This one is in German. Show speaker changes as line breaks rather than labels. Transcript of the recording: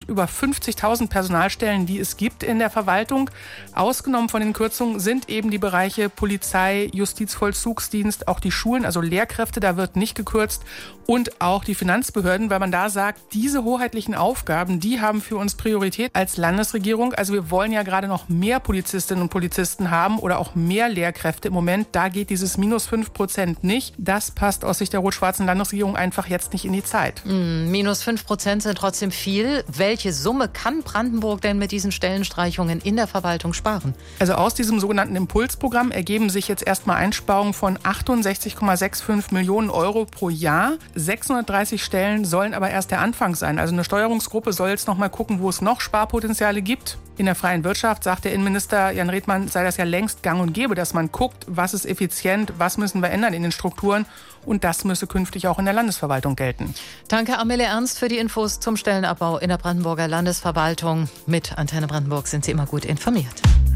über 50.000 Personalstellen, die es gibt in der Verwaltung. Ausgenommen von den Kürzungen sind eben die Bereiche Polizei, Justizvollzugsdienst, auch die Schulen, also Lehrkräfte, da wird nicht gekürzt. Und auch die Finanzbehörden, weil man da sagt, diese hoheitlichen Aufgaben, die haben für uns Priorität als Landesregierung. Also wir wollen ja gerade noch mehr Polizistinnen und Polizisten haben oder auch mehr Lehrkräfte im Moment. Da geht dieses minus 5% nicht. Das passt aus Sicht der rot-schwarzen Landesregierung einfach jetzt nicht in die Zeit.
Minus 5% sind trotzdem viel. Welche Summe kann Brandenburg denn mit diesen Stellenstreichungen in der Verwaltung sparen?
Also aus diesem sogenannten Impulsprogramm ergeben sich jetzt erstmal Einsparungen von 68,65 Millionen Euro pro Jahr. 630 Stellen sollen aber erst der Anfang sein. Also eine Steuerungsgruppe soll jetzt noch mal gucken, wo es noch Sparpotenziale gibt. In der freien Wirtschaft, sagt der Innenminister Jan Redmann, sei das ja längst gang und gäbe, dass man guckt, was ist effizient, was müssen wir ändern in den Strukturen. Und das müsse künftig auch in der Landesverwaltung gelten.
Danke, Amelie Ernst, für die Infos zum Stellenabbau in der Brandenburger Landesverwaltung. Mit Antenne Brandenburg sind Sie immer gut informiert.